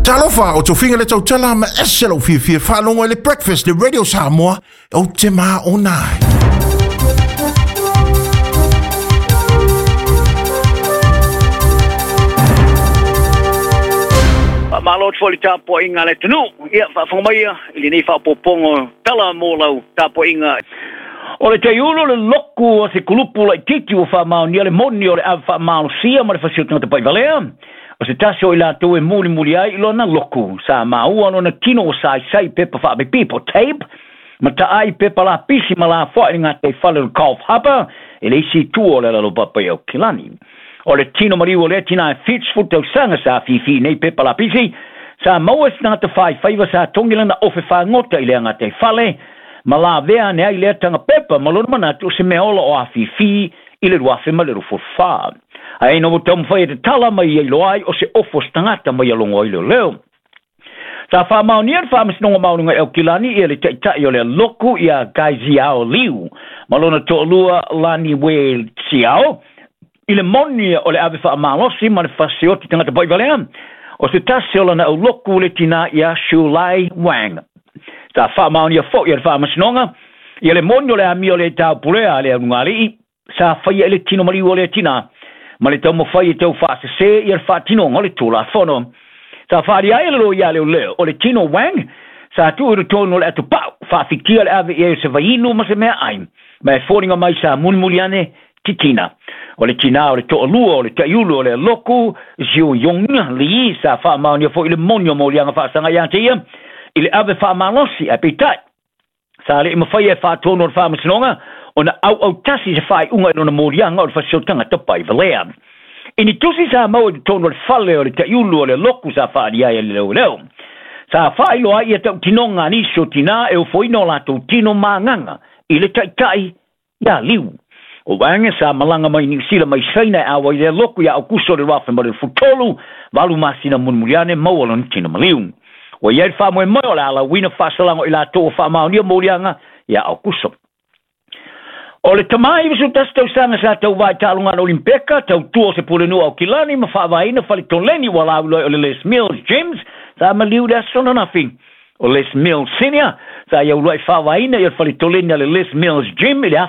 Talofa o tofinga le tau tala ma eselo fia whanongo le breakfast le radio Samoa o te maa o nai. Malot foli tapo inga le tunu ia fa fongaia ili nei fa popongo tala mo lau tapo inga o le te ulo le loku o se kulupu la titi o fa mau ni le moni o le fa mau sia ma le fasio te pai valea o se tasio ila to e muli ai lo na loku sa mau ono na kino sai pepa fa be people tape ma ta ai pepa la pisi ma la fo inga te fale golf hapa ele si tu o le lo papa o kilani o le tino mariu o le tina fits futo sanga sa fifi nei pepa la pisi sa moes na te fai sa tongila na ofe fa ngota ile anga te fale ma la vea ne ai le tanga pepa ma lo mana tu se meola o a fifi ile wa fe ma le ro fa ai no tom fai te tala mai i loai o se ofo stangata mai longo ile leo sa fa maunier fa misnonga maunga el kilani ile te yo le loku ia gaiziao liu ma lona to lua lani we siao ile moni o le ave fa malosi ma le fasioti tanga bai valea o se tasio na o loku le tina ia shulai wang sa fa mauni fo ia fa masnonga ile moni o le ami o le ta pulea le ngali sa fa ia le tino mali o le tina ma le tomo fa ia to fa se ia fa tino ngole tula fono sa fa ia lo ia le o le tino wang sa tu o tono le to pa fa fikia le ave ia se vaino ma se me ai ma foringa mai sa munmuliane titina o le tina o le to lua o le taiulu o le loku ziu yong li sa fa mauni fo ile monio mo lianga fa sanga ya tia ile ave fa malosi apitai sa le mo fa fa tono fa masnonga ona au tasi se fa unga no mo lianga o fa sotanga to pai valea ini tusi sa mo tono falle o le taiulu o le loku sa fa dia le leo sa fa ilo ai ta tinonga ni so tina e fo ino la to tino manganga ile tai ya liu o wanga sa malanga mai ni sila mai saina awa ile loku ya okuso le wafa mo le futolu valu masina munmuliane mawalon tina maliu o ye fa mo la wina fasalango ila to fa ma ni molianga ya okuso o le tamai visu tasto sanga sa to vai talunga olimpeka to tuo se pulenu au kilani ma fa vai na fali toleni wala o le Les Mills James sa maliu da sono nothing o Les Mills senior sa ya ulai fa vai na ya fali toleni le Les Mills Jim